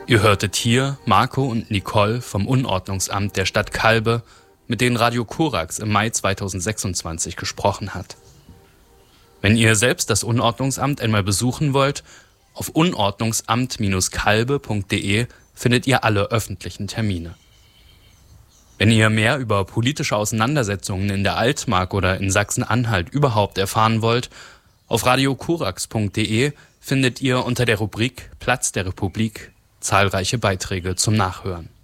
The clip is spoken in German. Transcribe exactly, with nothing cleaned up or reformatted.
Ihr hörtet hier Marco und Nicole vom Unordnungsamt der Stadt Calbe, mit denen Radio Korax im Mai zweitausendsechsundzwanzig gesprochen hat. Wenn ihr selbst das Unordnungsamt einmal besuchen wollt, auf unordnungsamt Bindestrich calbe punkt de findet ihr alle öffentlichen Termine. Wenn ihr mehr über politische Auseinandersetzungen in der Altmark oder in Sachsen-Anhalt überhaupt erfahren wollt, auf radio korax punkt de findet ihr unter der Rubrik Platz der Republik zahlreiche Beiträge zum Nachhören.